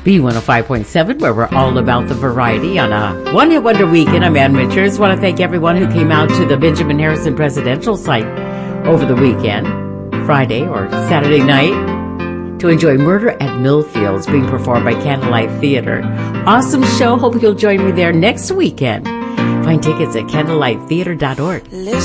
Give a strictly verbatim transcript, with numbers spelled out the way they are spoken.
B one oh five point seven, where we're all about the variety on a one-hit wonder weekend. I'm Ann Richards. Want to thank everyone who came out to the Benjamin Harrison Presidential site over the weekend, Friday or Saturday night, to enjoy Murder at Millfields being performed by Candlelight Theater. Awesome show. Hope you'll join me there next weekend. Find tickets at candlelight theater dot org.